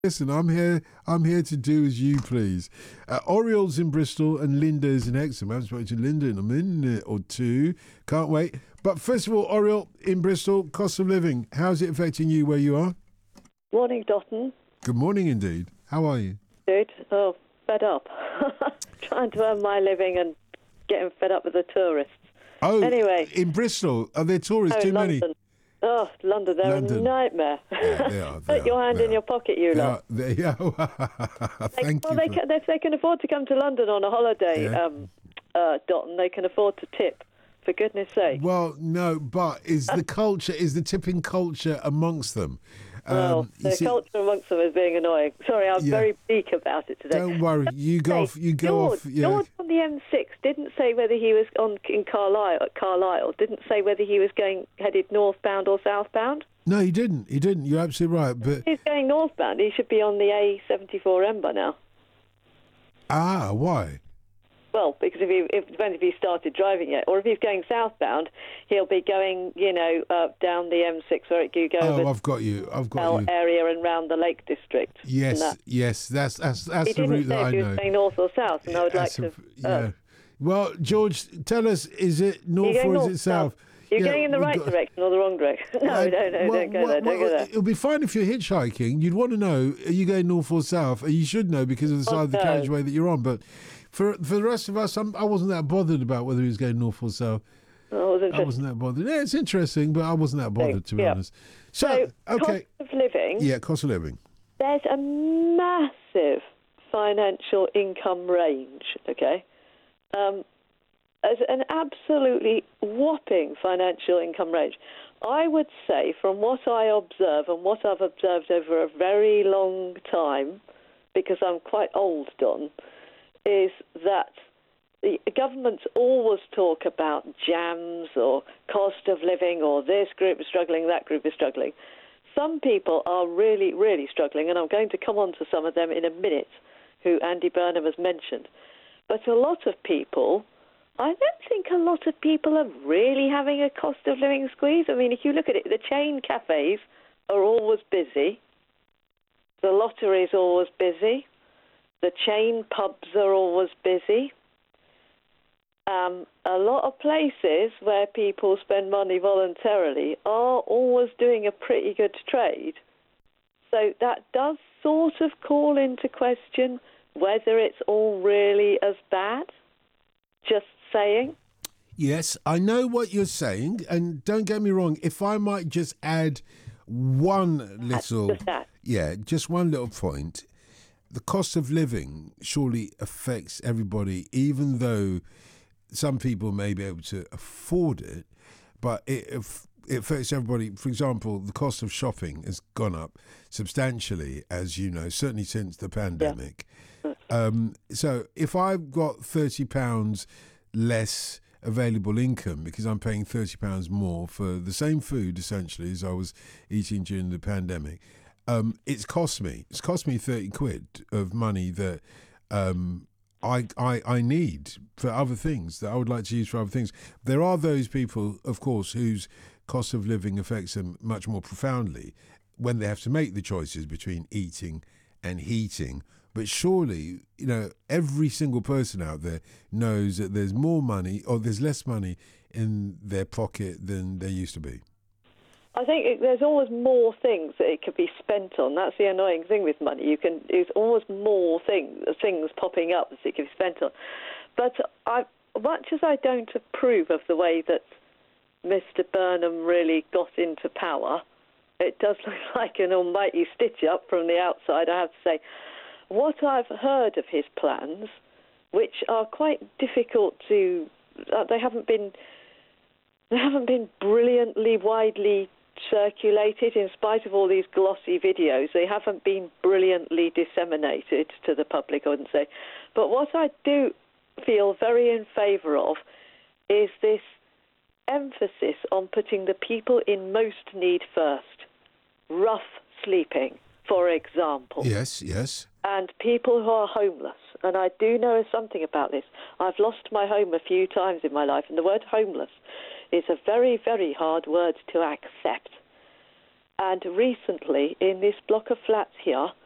Listen, I'm here. I'm here to do as you please. Oriel's in Bristol and Linda is in Hexham. I haven't spoken to Linda in a minute or two. Can't wait. But first of all, Oriel in Bristol, cost of living. How's it affecting you where you are? Morning, Dotton. Good morning, indeed. How are you? Good. Oh, fed up. Trying to earn my living and getting fed up with the tourists. Oh, anyway, in Bristol, are there tourists? Too London. many? Oh, London, they're a nightmare. Yeah, they are. Put your hand in your pocket, you lot. Thank you. If they can afford to come to London on a holiday, Dotton, they can afford to tip. For goodness sake. Well, no, but is the tipping culture amongst them? Well, the culture amongst them is being annoying. Sorry, I'm very bleak about it today. Don't worry, you go off. George on the M6 didn't say whether he was in Carlisle. Didn't say whether he was headed northbound or southbound. No, he didn't. You're absolutely right. But he's going northbound. He should be on the A74M by now. Ah, why? Well, because it depends if he started driving yet, or if he's going southbound, he'll be going, down the M6 where you go over. I've got you. Area and round the Lake District. Yes, that's the route that I know. He didn't say if he was going north or south, and I would like to. Yeah. Well, George, tell us: is it north or is it south? You're going in the right direction or the wrong direction? No, don't go there. It'll be fine if you're hitchhiking. You'd want to know: are you going north or south? You should know because of the side of the carriageway that you're on, but. For the rest of us, I wasn't that bothered about whether he was going north or south. I wasn't that bothered. Yeah, it's interesting, but I wasn't that bothered, to be honest. So, okay. Cost of living. Yeah, cost of living. There's a massive financial income range, okay? There's an absolutely whopping financial income range. I would say, from what I observe and what I've observed over a very long time, because I'm quite old, Don, is that the governments always talk about jams or cost of living or this group is struggling, that group is struggling. Some people are really, really struggling, and I'm going to come on to some of them in a minute, who Andy Burnham has mentioned. But a lot of people, I don't think a lot of people are really having a cost of living squeeze. I mean, if you look at it, the chain cafes are always busy. The lottery is always busy. The chain pubs are always busy. A lot of places where people spend money voluntarily are always doing a pretty good trade. So that does sort of call into question whether it's all really as bad. Just saying. Yes, I know what you're saying, and don't get me wrong, if I might just add one little point. The cost of living surely affects everybody, even though some people may be able to afford it, but it affects everybody. For example, the cost of shopping has gone up substantially, as you know, certainly since the pandemic. Yeah. So if I've got £30 less available income because I'm paying £30 more for the same food, essentially, as I was eating during the pandemic, it's cost me 30 quid of money that I need for other things, that I would like to use for other things. There are those people, of course, whose cost of living affects them much more profoundly when they have to make the choices between eating and heating. But surely, every single person out there knows that there's more money or there's less money in their pocket than there used to be. I think there's always more things that it could be spent on. That's the annoying thing with money. There's always more things popping up that it can be spent on. But much as I don't approve of the way that Mr. Burnham really got into power, it does look like an almighty stitch-up from the outside, I have to say. What I've heard of his plans, which are quite difficult to... They haven't been brilliantly widely circulated, in spite of all these glossy videos. They haven't been brilliantly disseminated to the public, I wouldn't say. But what I do feel very in favour of is this emphasis on putting the people in most need first. Rough sleeping, for example. Yes. And people who are homeless. And I do know something about this. I've lost my home a few times in my life, and the word homeless is a very, very hard word to accept. And recently, in this block of flats here,